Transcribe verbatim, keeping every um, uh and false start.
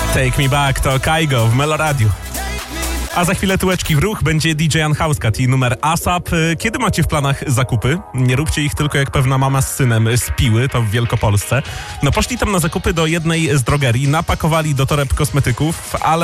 Take Me Back to Kaigo w Meloradiu. A za chwilę tyłeczki w ruch, będzie D J Unhousecat i numer ASAP. Kiedy macie w planach zakupy? Nie róbcie ich tylko jak pewna mama z synem z Piły, to w Wielkopolsce. No poszli tam na zakupy do jednej z drogerii, napakowali do toreb kosmetyków, ale